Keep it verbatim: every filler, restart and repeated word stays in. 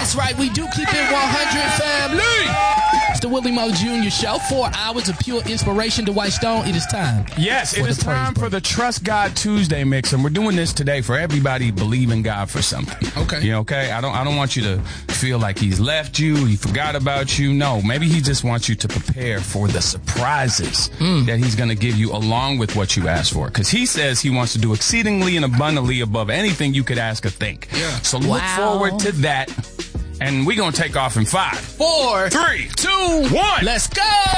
That's right, we do keep it one hundred, family. It's the Willie Mo Junior Show. Four hours of pure inspiration. Dwight Stone, it is time. Yes, it is time for the Trust God Tuesday mix, and we're doing this today for everybody believing God for something. Okay. You know, okay? I don't I don't want you to feel like he's left you, he forgot about you. No, maybe he just wants you to prepare for the surprises mm. that he's going to give you along with what you asked for. Because he says he wants to do exceedingly and abundantly above anything you could ask or think. Yeah. So wow. look forward to that. And we're going to take off in five, four, three, two, one. Let's go.